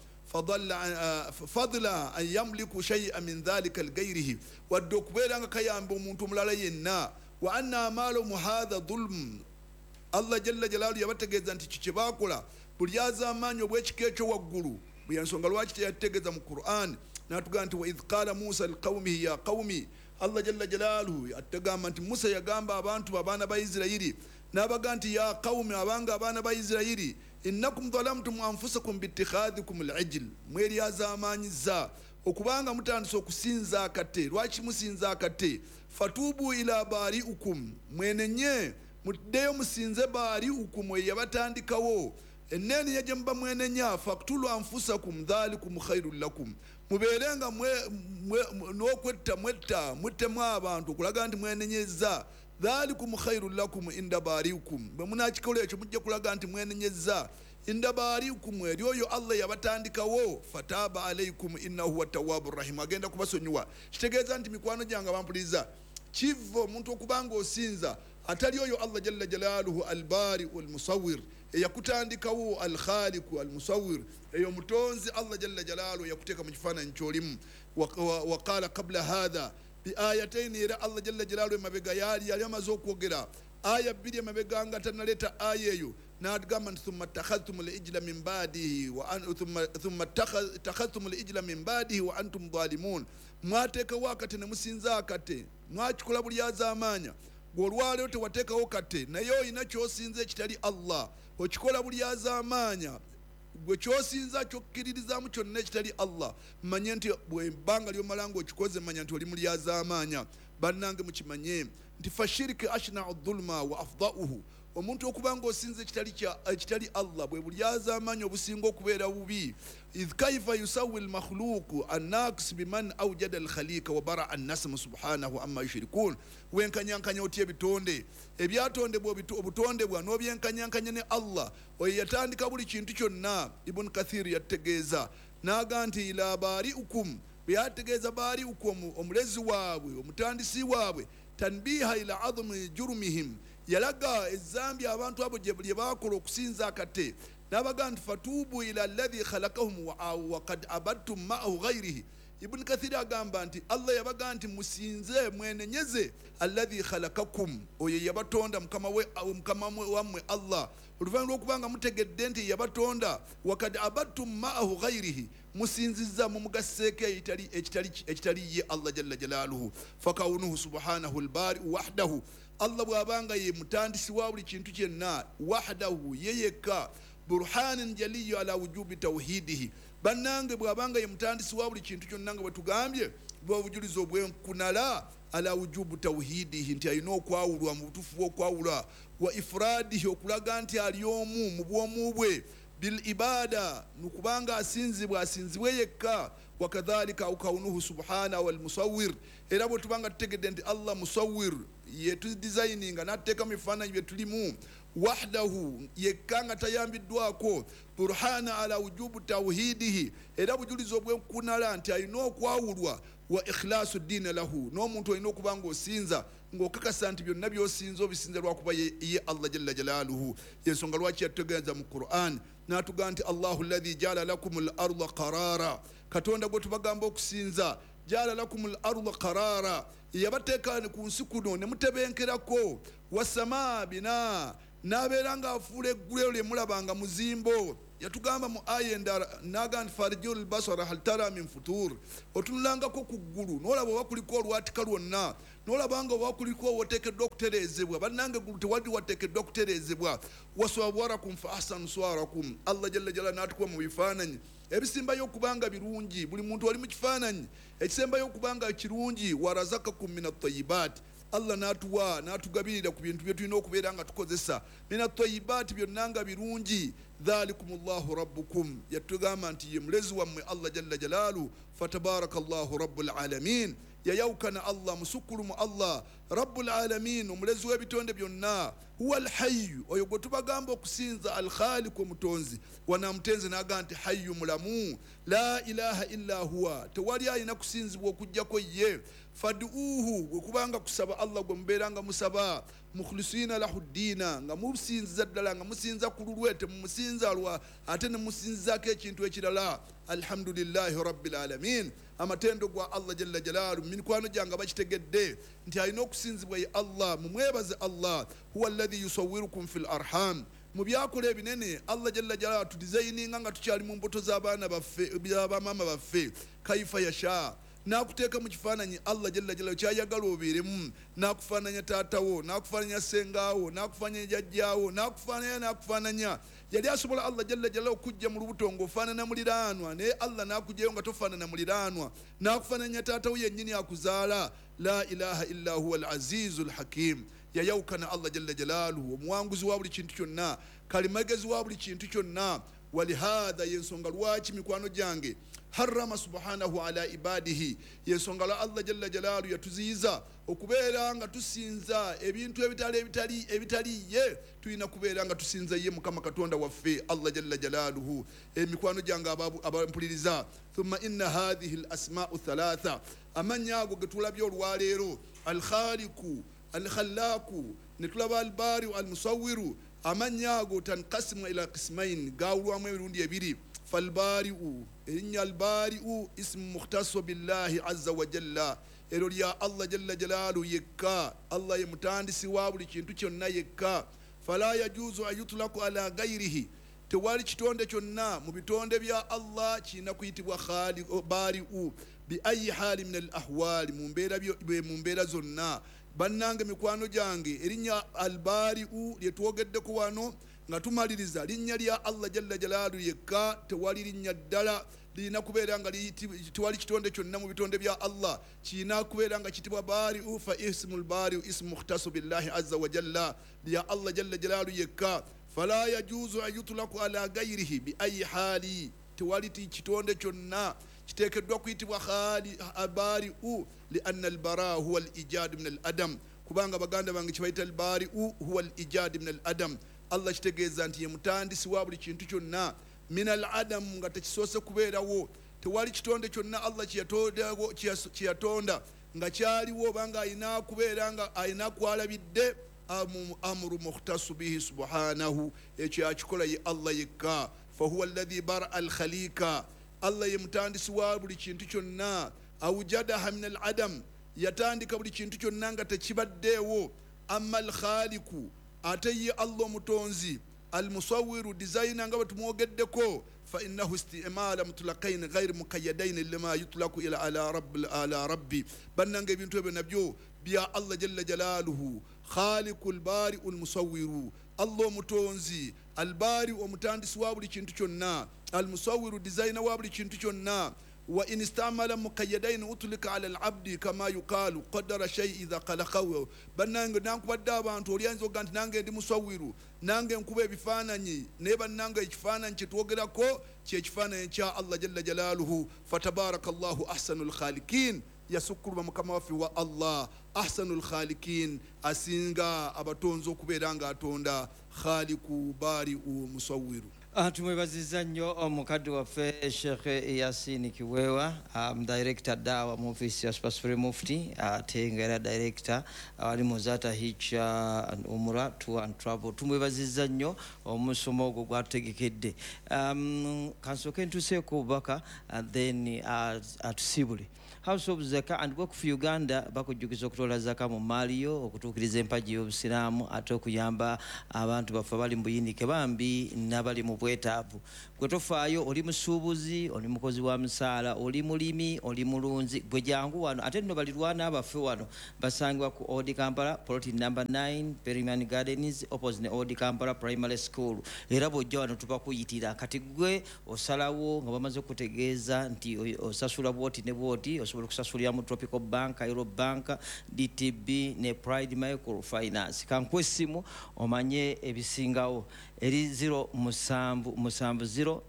fadla an yamliku shay'an min dhalika ligayrihi wadde okubeera nga kayamba omuntu omulala yenna wa anna amaluhum hadha dhulm Allah jalla jalaalu yabategeeza nti kiki bakola bulyaza amaanyi obw'ekika ekyo waggulu bwe yansonga lwaki teyategeeza mu Qur'an natugamba nti wa idh qala Musa liqaumihi ya qaumi Allah jalla jalaaluhu atagamba nti Musa yagamba abantu abaana ba Isirayiri n'abagamba nti ya qaumi abanga abaana ba Isirayiri innakum dhalamtum anfusakum biittikhadhikum al-ijl mwelyaza amaanyiza okubanga mutandise okusinza akate lwaki musinza akate fatubu ila bariukum mwenenye muddeyo musinze bariukum yabatandikawo eneni yaje mba mwenenya faktulu anfusakum dhalikum khairul lakum muberenga n'okwetta muttemu abantu okulaga nti mwenenyeza dhalikum khairul lakum inda bariukum bwe munakikola ekyo mujja kulaga nti mwenenyeza inda bariukum eri oyo Allah yabatandikawo fataba alaykum innahu huwa tawwabur rahim agenda kubasonyiwa kitegeeza nti mikwano gyange abampuliza kivo omuntu okubanga osinza atali oyo Allah jalla jalaaluhu albari walmusawwir yakutandikawo alkhaliq almusawwir eyo mutonzi Allah jalla jalaaluhu yakuteka mu kifaananyi kyolimu waqala qabla hadha biayatayn era Allah jalla jalaaluhu mabega yali amaze okwogera aya bbiri emabega nga tanaleta aya eyo n'agamba nti thumma takhadhtum al-ijla min ba'dihi thumma takhadhtum al-ijla min ba'dihi wa antum zalimun mwateekawo akate ne musinza akate mwakikola bulyaza amaanya golwaleo tewateekawo kate naye oyina kyosinza ekitali Allah okikola bulyaza amaanya gwe kyosinza kyokkiririzaamu kyonna ekitali Allah manye nti bwembanga lyomalanga okikoze manya nti oli mulyaza amaanya bannange mukimanye nti fashiriki ashna'u dhulma wa afda'uhu omuntu okubanga osinze ekitali Allah bwe bulyaza amaanyi obusinga okubeera bubi idh kaifa yusawwi almakhluqu annaqis biman awjada alkhaliqa wa bara annasm subhanahu amma yushrikun wenkanyankanya otya ebitonde ebyatondebwa obutondebwa n'obyenkanyankanya ne Allah oyo yatandika buli kintu kyonna Ibn Kathir yategeeza n'aga nti ila bariukum byategeeza bariukum omulezi waabwe omutandisi waabwe tanbiha ila adhmi jurmihim yalaga ezambi abantu abo gye bakola okusinza akate n'abaga nti fatubu ila alladhi khalaqahum wa qad abadtum ma'ahu ghayrihi Ibn Kathir agamba nti Allah yabaga nti musinze mwenenyeze alladhi khalaqakum oyo yabatonda mukama wammwe Allah oluvannyuma lw'okubanga mutegedde nti yabatonda wa qad abadtum ma'ahu ghayrihi musinziza mumugaseeko ekitali ye Allah jalla jalaaluhu fakawunuhu subhanahu albari wahdahu Allah bwabanga ye mutandisi wa buli kintu kyenna wahdahu yeyeka burhanin jaliyo ala wujubi tawhidihi bannange bwabanga ye mutandisi wa buli kintu kyonna nga bwetugambye bwobujulizo obwenkunala ala wujubu tawhidihi nti alina okwawulwa mu butuufu bw'okwawulwa wa ifradihi okulaga nti ali omu mu bwomu bwe bil ibada nukubanga asinzibwe yekka wakadhalika au kaunuhu subhana wal musawwir era bwe tubanga tutegedde nti Allah musawwir yetu designing nateka mifaananyi bye tulimu wahdahu yekanga tayambiddwako burhana ala wujubu tawhidihi era bujulizo bwenkunala nti alina okwawulwa wa ikhlasu ddini lahu n'omuntu alina okubanga osinza ng'okakasa nti byonna by'osinza obisinza lwakuba ye Allah jalla jalaaluhu yensonga lwaki yatutegeeza mu Qur'an n'atugaa nti Allahu alladhi jaala lakum al-ardha qarara katonda gwe tubagamba okusinza jaala lakum al-ardha qarara yabateekani ku nsi kuno ne mutebenkerako wasamaa bina n'abeera ng'afuula eggulero lye mulabanga muzimbo yatugamba mu aya endala naga nti farjul basara hal tara min futur otunulangako ku ggulu n'olaba oba kuliko olwatika lwonna n'olabanga oba kuliko wateekeddwa okutereezebwa bannange eggulu tewali wateekeddwa okutereezebwa wasawwarakum fa ahsanu suwarakum Allah jalla jalaluhu n'atukuba mu bifaananyi ebisimbayo okubanga birungi buli muntu wali mu kifaananyi ekisembayo okubanga kirungi warazakakum min at-tayyibat Allah natugabirira ku bintu bye tulina okubeera nga tukozesa min at-tayyibat byonna nga birungi dhalikumullahu rabbukum yatugamba nti ye mulezi wammwe Allah jalla jalaaluhu fatabarakallahu rabbul alamin yayawukana Allah musukulu mu Allah rabbul alamin omulezi w'ebitonde byonna huwa alhayyu oyo gwe tubagamba okusinza alkhaliqu omutonzi wanamutenzi naga nti hayyu mulamu la ilaha illa huwa tewali alina kusinzibwa okujjako ye faduuhu gwe kubanga kusaba Allah gwe mubeeranga musaba mukhlisina lahu ddiina nga musinziza ddala nga musinza ku lulwe temumusinza lwa ate ne musinzizako ekintu ekirala alhamdulillahi rabbil alamin amatendo gwa Allah jalla jalaaluhu mikwano gyange bakitegedde nti alina okusinzibwa ye Allah mumwebaze Allah huwa alladhi yusawwirukum fil arham mu byakola ebinene Allah jalla jalaaluhu tudizayininga nga tukyali mu mbuto z'abaana baffe by'abamaama baffe kaifa yasha nakuteeka mu kifaananyi Allah jalla jalaaluhu kyayagala obeeremu nakufaananya taatawo nakufaananya sengaawo nakufaananya jajjaawo nakufaananya yali asobola Allah jalla jalaaluhu okujja mu lubuto ng'ofaanana muliraanwa naye Allah nakugjayo nga tofaanana muliraanwa nakufaananya taatawo yennyini akuzaala la ilaha illa huwa al-azizul hakim yayawukana Allah jalla jalaaluhu omuwanguzi wa buli kintu kyonna kalimagezi wa buli kintu kyonna walihadha yensonga lwaki mikwano gyange harrama subhanahu ala ibadihi yensonga la Allah jalla jalaaluhu yatuziyiza okubeera nga tusinza ebintu ebitali ye tulina kubeera nga tusinza ye mukama katonda waffe Allah jalla jalaaluhu emikwano gyange abampuliriza thumma inna hadhihi al-asma'u thalatha amanya ago getulabye olwaleero al-khaliqu al-khallaqu netulaba al-bari al-musawwiru amanya ago tanqasimu ila qismain gawulwamu emirundi ebiri falbari'u erinnya albari'u ismu mukhtasu billahi azza wa jalla ero lya Allah jalla jalaaluhu yekka Allah ye mutandisi wa buli kintu kyonna yekka fala yajuzu ayutlaku ala ghairihi tewali kitonde kyonna mu bitonde bya Allah kina kuyitibwa bari'u bi ayi hali min al ahwali mu mbeera zonna bannange mikwano gyange erinnya albari'u lyetwogeddeko wano nga tumaliriza linnya lya Allah jalla jalaaluhu yekka tewali linnya ddala lina kubeera nga tewali kitonde kyonna mu bitonde bya Allah kina kubeera nga kitibwa bari'u fa ismul bari'u ismu mukhtasu billahi azza wa jalla lya Allah jalla jalaaluhu yekka fala yajuzu an yutlaku ala ghairihi bi ayi hali tewali kitonde kyonna kiteekeddwa kuyitibwa bari'u lianna albara huwa al-ijad min al-adam kubanga baganda bange kibayita albari'u huwa al-ijad min al-adam Allah kitegeeza nti ye mutandisi wa buli kintu kyonna min al-adam nga tekisoose kubeerawo tewali kitonde kyonna Allah kiyatonda nga kyaliwo obanga ayina kubeera nga ayina kwalabidde amru mukhtasu bihi subhanahu ekyo akikola ye Allah yekka fahuwa alladhi bara al-khaliqa Allah ye mutandisi wa buli kintu kyonna awjadaha min al-adam yatandika buli kintu kyonna nga tekibaddeewo amma al-khaliqu ate ye Allah mutonzi al-musawwiru designer nga batumwogeddeko fa innahu istimala mutlaqain ghayr muqayyadain lima yutlaqu ila ala rabbi bannanga ebintu ebyo nabyo bya Allah jalla jalaaluhu khaliqul bari'ul musawwiru Allah mutonzi albari omutandisi wa buli kintu kyonna almusawwiru designer wa buli kintu kyonna وإن استعمل مقيدين أطلق على العبد كما يقال قدر شيء إذا خلقه بنانغ نانكو بدابا أنتو ليانزو غانت نانغ دي مصورو نانغ نكوبة بفاناني نيبا نانغ يشفانان چتوغلا كو چيشفانان شاء الله جل جلاله فتبارك الله أحسن الخالقين يسكر بمكما في الله أحسن الخالقين أسينغا أباتونزو كوبيرانغا أتوندا خالق بارئ مصور. Tumwebaziza nnyo omukadde waffe Sheikh Yasin Kiwewa, director dawa mu office ya Spasfuri Mufti, ate nga era director ali mu Zata Hijja and Umrah Tour and Travel. Tumwebaziza nnyo omusomo ogwo gwategekedde. Kansooke ntuuse ku bubaka then atusibule. House of Zaka and Work for Uganda bakujjukiza okutola zaka mu maaliyo okutuukiriza empagi y'obusiraamu ate okuyamba abantu baffe bali mu buyinike bambi n'abali mu bwetaavu. Gwe tofaayo oli musuubuzi, oli mukozi wa musaala, oli mulimi, oli mulunzi, gwe jangu wano ate nno balirwana abaffe wano basangibwa ku Old Kampala plot number 9 Perryman Gardens opposite Old Kampala Primary School. Era bw'ojja wano tubakuyitira kati gwe osalawo nga bamaze okutegeeza nti osasula bwoti ne bwoti osobola okusasulira mu Tropical Bank, Euro Bank, DTB ne Pride Microfinance. Kankuwa essimu omanye ebisingawo eri 070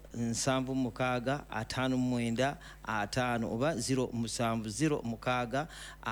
765 oba 070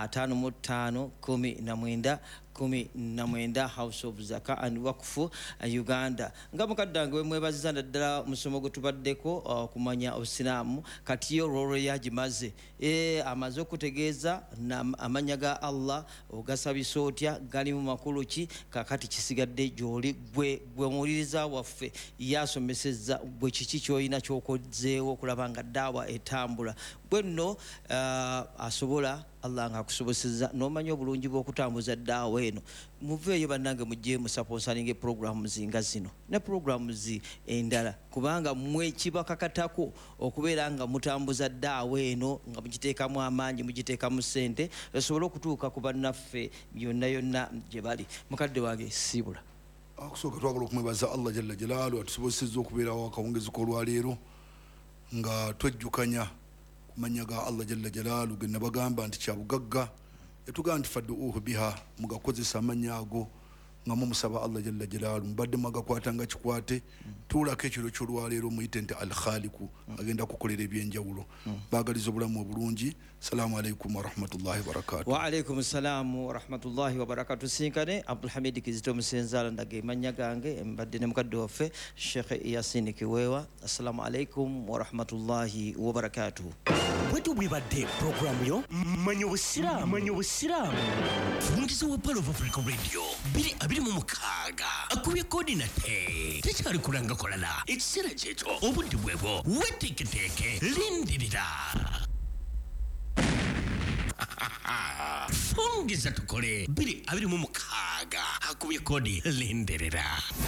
15 House of Zaka and Wakfu Uganda. Nga mukaddange we mwebaziza naddala musomo gwe tubaddeko kumanya obusiraamu kati yo rolo yagimaze amaze okutegeeza amanya ga Allah ogasabisa otya gali mu makulu ki kakati kisigadde gy'oli gwe muwuliriza waffe yasomesezza gwe kiki ky'olina ky'okozeewo okulaba nga daawa etambula bwe nno asobola Allah nga akusobosezza n'omanya obulungi bw'okutambuza daawa eno. Muveeyo bannange mujje musaponsalinga programu zinga zino ne programu endala kubanga mmwe kibakakatako okubeera nga mutambuza daawa eno nga mugiteekamu amaanyi mugiteekamu ssente esobole okutuuka ku bannaffe yonna yonna gye bali. Mukadde wange siibula. Akusooka twagala okumwebaza Allah jalla jalaalu atusobozesezza okubeerawo akawungeezi k'olwaleero nga twejjukanya kumanya ga Allah jalla jalaalu ge nabagamba nti kyabugagga yatugamba nti fadduuhu biha mugakozesa amannya ago nga mumusaba Allah jalla jalaalu mbadde magakwatanga kikwate tuulako ekiro ky'olwaleero muyite nti al-Khaliqu agenda kukolera ebyenjawulo. Baagaliza obulamu obulungi. Salaamu alaikum warahmatullahi wabarakatuh. Wa alaikum salaamu warahmatullahi wabarakatuh. Sinkane Abdul Hamid Kizito Musenzala ndage manya gange mbadde ne mukadde waffe Sheikh Yasin Kiwewa. Assalamu alaikum warahmatullahi wabarakatuh. Bwetu bwibadde programu yo manya obusiraamu fungiza wa Pearl of Africa Radio 226 akubye koordinate tekyali kulanga kolala ekiseera kyekyo obudde bwebwo weteeketeeke lindirira fungiza tukole 226 akubye kodi lindirira.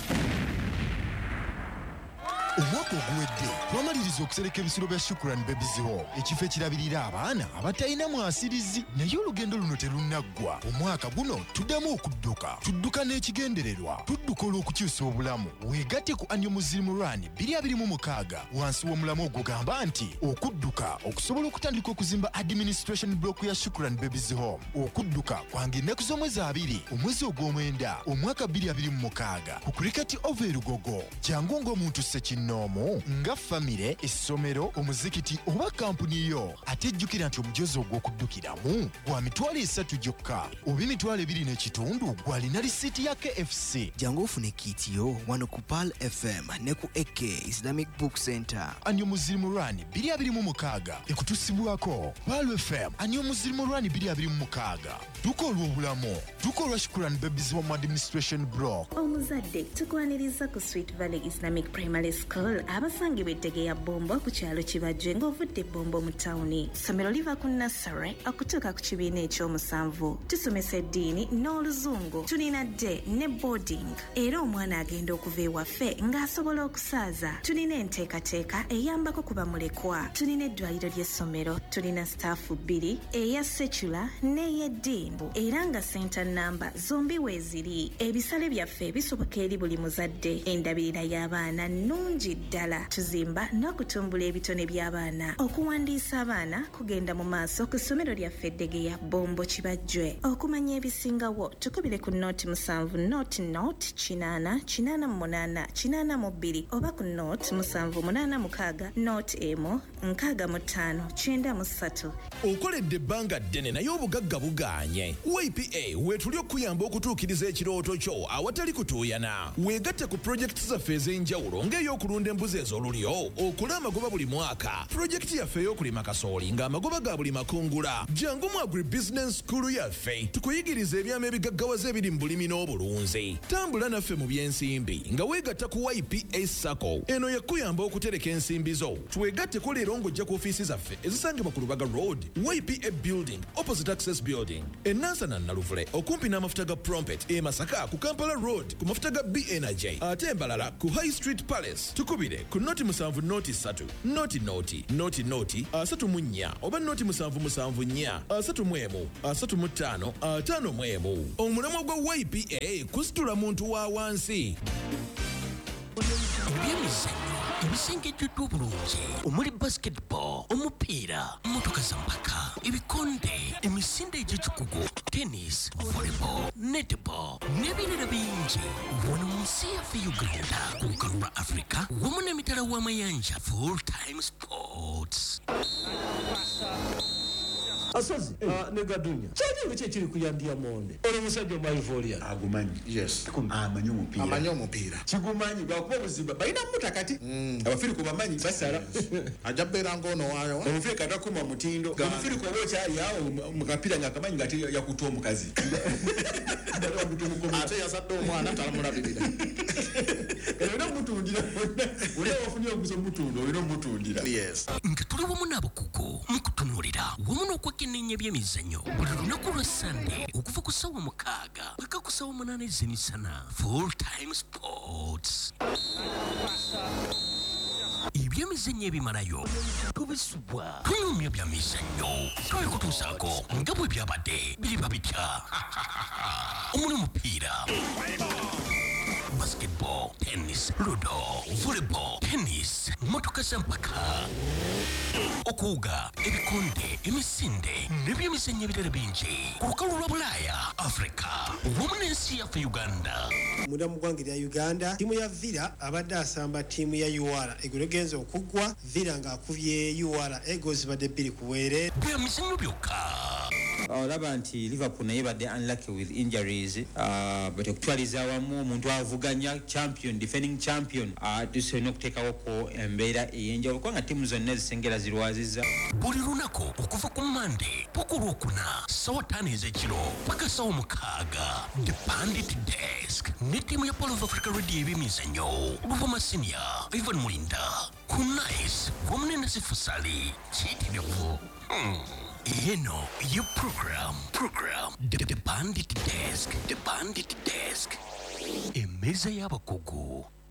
Omwaka oguwedde twamaliriza okusereka ebisiro bya Shukran Babies Home, ekifo ekirabirira abaana abatalina mwasirizi. Naye olugendo luno terunaggwa. Omwaka guno tuddamu tudduka n'ekigendererwa, tudduka olw'okukyusa obulamu. Weegatte ku Annual Muslim Run 2026 wansi w'omulamu ogugamba nti okudduka okusobola okutandika okuzimba administration block ya Shukran Babies Home. Okudduka kwange ennaku z'omwezi 2 omwezi ogw'omwenda omwaka 2026 ku Cricket Over Lugogo. Jangu ng'omuntu sekino nomo nga famire essomero omuzikiti oba kampuni yo atejjukira nti omujozi ogw'okuddukiramu gwa mitwalo 3 gyokka oba emitwalo 2 n'ekitundu gwalina lisiti ya KFC. Jangu ofune kiti yo wano ku Pearl FM ne ku AK Islamic Book Center. Annual Muslim Run 2026 ekutusibwako Pearl FM. Annual Muslim Run 2026 duka olw'obulamu, duka olwa Shukran Babies Home Administration Block. Omuzadde tukwaniriza ku Sweet Valley Islamic Primary School abasangibwa Ettegeya Bombo ku kyalo Kibajje ng'ovudde Bombo mu tawuni. Ssomero liva ku nursery okutuuka ku kibiina ekyomusanvu. Tusomesa eddiini n'oluzungu. Tulina day ne boarding era omwana agenda okuva ewaffe ng'asobola okusaaza. Tulina enteekateeka eyambako ku bamulekwa. Tulina eddwaliro ly'essomero. Tulina staafu 2 eya secular n'ey'eddimbu era nga center number zombi weeziri. Ebisale byaffe bisoboka eri buli muzadde. Endabirira y'abaana nnungi bungi ddala tuzimba n'okutumbula ebitone by'abaana okuwandiisa abaana kugenda mu maaso ku ssomero lyaffe Degeya Bombo Kibajjwe okumanya ebisingawo tukubire ku nooti 7 nooti 888 oba ku nooti 786 nooti emu 6593 okoledde ebbanga ddene naye obugagga bugaanye YPA wetuli okuyamba okutuukiriza ekirooto kyo awatali kutuuyana weegatte ku pulojekiti zaffe ez'enjawulo ng'ey'okulunda embuzi ez'olulyo okula amagoba buli mwaka pulojekiti yaffe ey'okulima kasooli ng'amagoba ga buli makungula jangu mu agribusiness school yaffe tukuyigiriza ebyama ebigaggawaza ebiri mu bulimi n'obulunzi tambula naffe mu by'ensimbi nga weegatta ku YPA Sacco eno yakuyamba okutereka ensimbi zo twegatteko leero ng'ojja ku ofiisi zaffe ezisangibwa ku Lubaga Road YPA Building opposite Access Building enansana Naluvule okumpi n'amafuta ga Prompet e Masaka ku Kampala Road ku mafuta ga BNJ ate embalala ku High Street Palace tukubire ku noti 7 noti 3 noti 34 oba noti 774 35 omulamwa gwa YPA kusitula muntu wa wansi ebyemizannyo ebisengejjuddwa obulungi omuli basketball omupiira motoka zampaka ebikonde emisinde egy'ekikugu tennis volleyball netball n'ebirala bingi wano mu nsi yaffe Uganda ku lukalu lwa Africa wamu n'emitala w'amayanja full time sports asozi negadunya kyali kyekiri kuyandia monde ono musajja maivolia agumanyi yes amanyi omupiira kigumanyi bwakuba obuziba balina mutakati abafiri kubamanyi basala ajabera ngono wayo omufiri katakuma mutindo omufiri kwa wocha ali awo mukapira ngakamanyi ngati yakutoa omukazi ate yasadde omwana talamulabirira era mutundira ule wafunye okuzo mutundo olina mutundira yes nga tuli wamu n'abakugu mukutunulira wamu n'okwekenneenya by'emizannyo buli lunaku lwa Sunday okuva ku ssaawa 6 paka ku ssaawa 8 ez'emisana full time sports ebyemizannyo ebimalayo tubisubwa tunyumya byamizannyo tubikutuusaako nga bwe byabadde biriba bitya omuli mupiira basketball, tennis, ludo, volleyball, tennis, motoka zampaka okuwuga ebikonde emisinde n'ebyemizannyo ebirala bingi ku lukalu lwa Bulaaya Africa wamu n'ensi yaffe Uganda munda mu ggwanga lya Uganda ttiimu ya Villa abadde asamba ttiimu ya UR eggulo egenze okuggwa Villa ng'akubye UR Eagles badde 2 ku bwere byemizannyo byokka olaba nti Liverpool naye badde unlucky with injuries but okutwaliza awamu omuntu avuganya champion defending champion tusobola okuteekawo ko embeera ey'enjawulo kubanga ttiimu zonna zisengera zirwaziza buli lunaku okuva ku Monday paka Olwokuna ssaawa 5 ez'ekiro paka ssaawa 6 The Bandit Desk ne ttiimu ya Pole of Africa Radio ebyemizannyo Luvuma Senior Ivan Mulinda ku Nice wamu ne Nasifu Sali kiyitirivu eno ye program The Bandit Desk emmeeza y'abakugu